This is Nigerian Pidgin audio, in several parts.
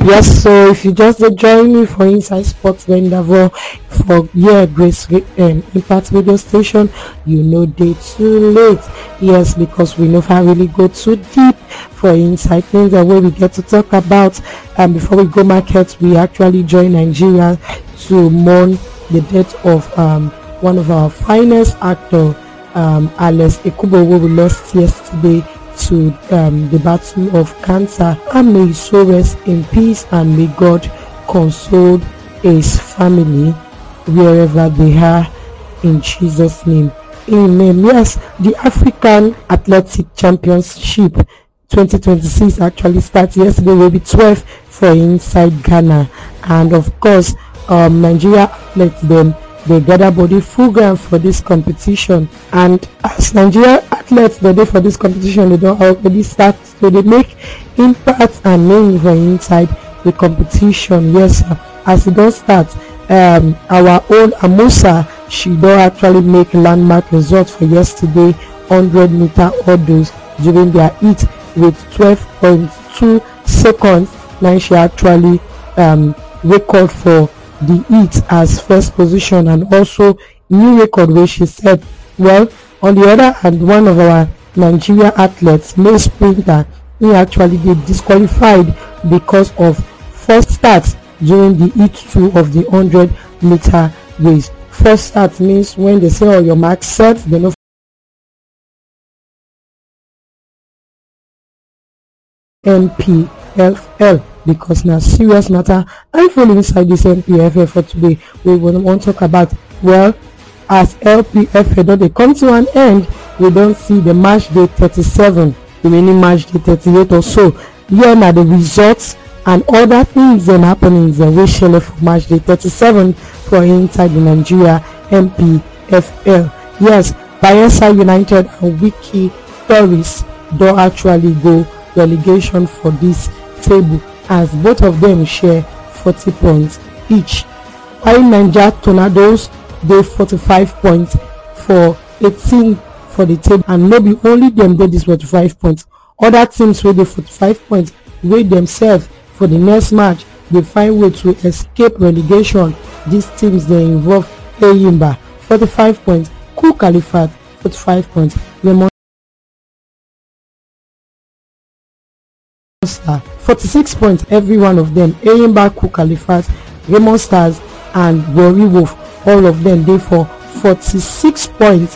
Yes, so if you just join me for Inside Sports Rendezvous for Grace Impact Radio Station, you know they too late. Yes, because we never really go too deep for inside things that way we get to talk about. And before we go market, we actually join Nigeria to mourn the death of one of our finest actor, Alex Ekubo, who we lost yesterday to the battle of cancer. And may his soul rest in peace, and may God console his family wherever they are, in Jesus' name. Amen. Yes, the African Athletic Championship 2026 actually started yesterday. Will be 12 for inside Ghana, and of course Nigeria athletes they gather body full ground for this competition. And as Nigeria athletes they do for this competition, they don't already start, so they make impact and name for inside the competition. Yes, as it does start, our own Amusa, she don't actually make landmark results for yesterday 100-meter hurdles during their heat with 12.2 seconds. Now she actually record for the heat as first position, and also new record where she said. Well, on the other hand, one of our Nigeria athletes, male sprinter, he actually get disqualified because of first start during the heat 2 of the 100-meter race. First start means when they say, oh, your mark set, they know NPFL, because now serious matter I fall inside this NPFL for today. We want to talk about, well, as LPFL don't they come to an end, we don't see the match day 37, the remaining match day 38 or so. Here are the results and other things that happen in the ratio for match day 37 for inside the Nigeria NPFL. Yes, Bayelsa United and Wiki Tourists don't actually go relegation for this table, as both of them share 40 points each, while Niger Tornadoes they 45 points for 18 for the table, and maybe only them get this 45 points. Other teams with the 45 points rate themselves for the next match, they find way to escape relegation. These teams they involve Eyimba 45 points, Ku Kalifat 45 points, Lemon 46 points every one of them. Eyimba, Ku Kalifat, Raymond Stars and Warri Wolf, all of them they for 46 points,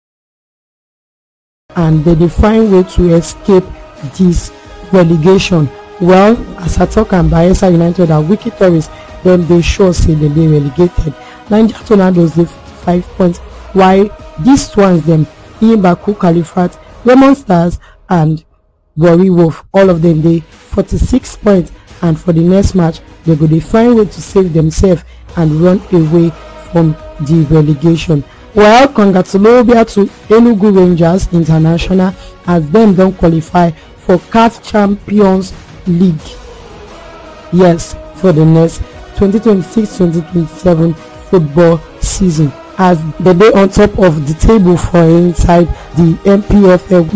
and they find way to escape this relegation. Well, as I talk, and Bayelsa United and Wiki Tourists, then they sure say that they relegated. Niger Tornadoes they 5 points, while these ones them Eyimba, Ku Kalifat, Raymond Stars and Warri Wolf, all of them they 46 points, and for the next match they go they find way to save themselves and run away from the relegation. Well, congratulations to Enugu Rangers International, as them don't qualify for CAF Champions League. Yes, for the next 2026-2027 football season, as they on top of the table for inside the NPFL.